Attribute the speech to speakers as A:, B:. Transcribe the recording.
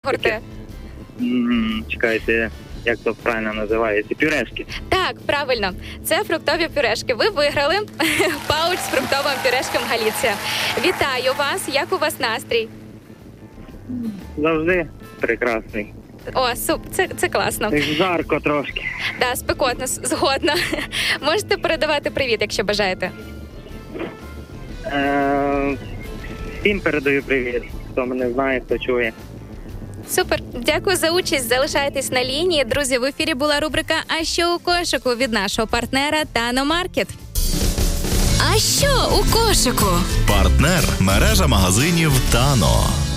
A: йогурти.
B: Чекайте, як то правильно називається? Пюрешки.
A: Так, правильно. Це фруктові пюрешки. Ви виграли пауч з фруктовим пюрешком Галіція. Вітаю вас. Як у вас настрій?
B: Завжди прекрасний.
A: О, це класно.
B: Жарко трошки.
A: Да, спекотно, згодна. Можете передавати привіт, якщо бажаєте.
B: Всім передаю привіт. Хто мене знає, хто чує.
A: Супер. Дякую за участь. Залишайтесь на лінії. Друзі, в ефірі була рубрика «А що у кошику» від нашого партнера Тано Маркет.
C: А що у кошику?
D: Партнер – мережа магазинів Тано.